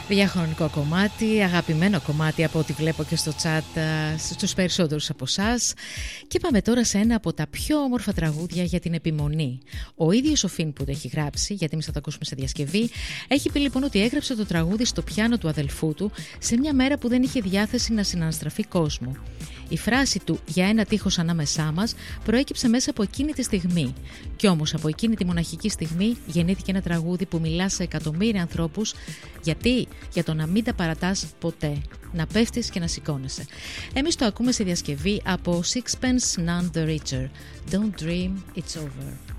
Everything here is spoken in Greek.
Διαχρονικό κομμάτι, αγαπημένο κομμάτι από ό,τι βλέπω και στο chat στους περισσότερους από εσάς. Και πάμε τώρα σε ένα από τα πιο όμορφα τραγούδια για την επιμονή. Ο ίδιος ο Φιν που το έχει γράψει, γιατί εμείς θα το ακούσουμε σε διασκευή, έχει πει λοιπόν ότι έγραψε το τραγούδι στο πιάνο του αδελφού του σε μια μέρα που δεν είχε διάθεση να συναναστραφεί κόσμο. Η φράση του «για ένα τείχος ανάμεσά μας» προέκυψε μέσα από εκείνη τη στιγμή. Κι όμως από εκείνη τη μοναχική στιγμή γεννήθηκε ένα τραγούδι που μιλά σε εκατομμύρια ανθρώπους. Γιατί? Για το να μην τα παρατάς ποτέ. Να πέφτεις και να σηκώνεσαι. Εμείς το ακούμε σε διασκευή από Sixpence None the Richer. Don't dream it's over.